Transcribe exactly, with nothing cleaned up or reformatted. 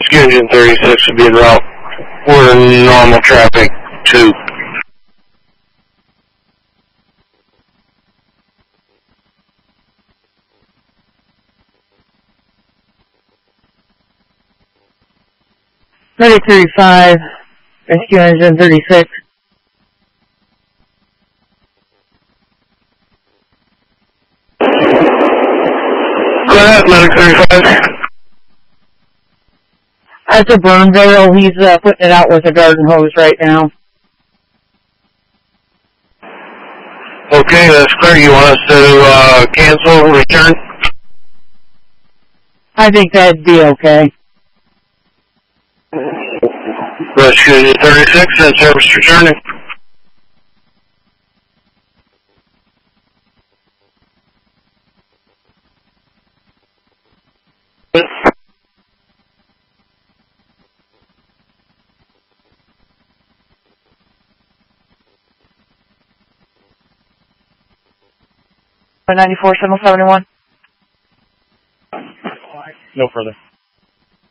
Rescue Engine thirty-six should be en route. We're in normal traffic, two. Ready thirty-five, Rescue Engine thirty-six. Go ahead, Medic thirty-five. That's a burn barrel. He's uh, putting it out with a garden hose right now. Okay, that's clear. You want us to uh, cancel, return? I think that'd be okay. Rescue Engine thirty-six and service returning. ninety-four, seven seventy-one. No further.